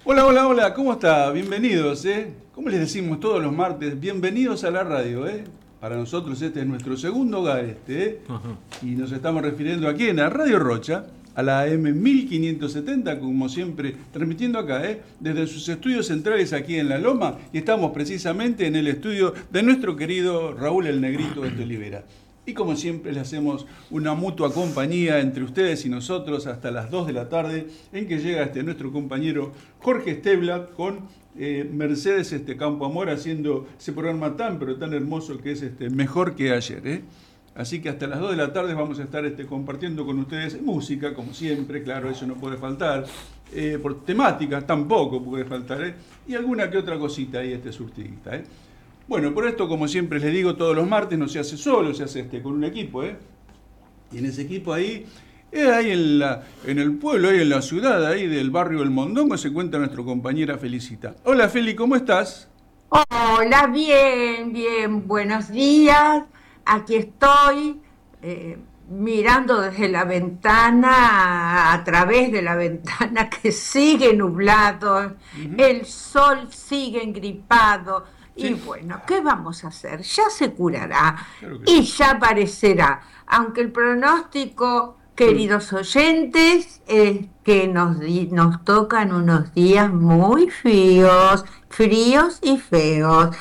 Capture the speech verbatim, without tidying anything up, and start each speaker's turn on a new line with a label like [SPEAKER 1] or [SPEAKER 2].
[SPEAKER 1] Hola, hola, hola, ¿cómo está? Bienvenidos, ¿eh? ¿Cómo les decimos todos los martes? Bienvenidos a la radio, ¿eh? Para nosotros este es nuestro segundo hogar, este, ¿eh?
[SPEAKER 2] Ajá.
[SPEAKER 1] Y nos estamos refiriendo aquí en la Radio Rocha, a la A M mil quinientos setenta, como siempre, transmitiendo acá, ¿eh? Desde sus estudios centrales aquí en La Loma, y estamos precisamente en el estudio de nuestro querido Raúl el Negrito de Olivera. Y como siempre le hacemos una mutua compañía entre ustedes y nosotros hasta las dos de la tarde, en que llega este nuestro compañero Jorge Steblat con eh, Mercedes este, Campo Amor haciendo ese programa tan pero tan hermoso que es este, Mejor que Ayer. ¿eh? Así que hasta las dos de la tarde vamos a estar este, compartiendo con ustedes música, como siempre, claro, eso no puede faltar. Eh, por temáticas tampoco puede faltar, ¿eh? Y alguna que otra cosita ahí este surtidita, ¿eh? Bueno, por esto, como siempre les digo, todos los martes no se hace solo, se hace este, con un equipo, ¿eh? Y en ese equipo ahí, eh, ahí en, la, en el pueblo, ahí en la ciudad, ahí del barrio El Mondongo, se encuentra nuestra compañera Felicita. Hola Feli, ¿cómo estás?
[SPEAKER 3] Hola, bien, bien, buenos días. Aquí estoy eh, mirando desde la ventana, a través de la ventana que sigue nublado,
[SPEAKER 1] Ujú.
[SPEAKER 3] el sol sigue engripado. Y
[SPEAKER 1] Sí,
[SPEAKER 3] bueno, ¿qué vamos a hacer? Ya se curará
[SPEAKER 1] claro que
[SPEAKER 3] y
[SPEAKER 1] sí.
[SPEAKER 3] ya aparecerá. Aunque el pronóstico,
[SPEAKER 1] Sí.
[SPEAKER 3] queridos oyentes, es que nos, di- nos tocan unos días muy fríos, fríos y feos.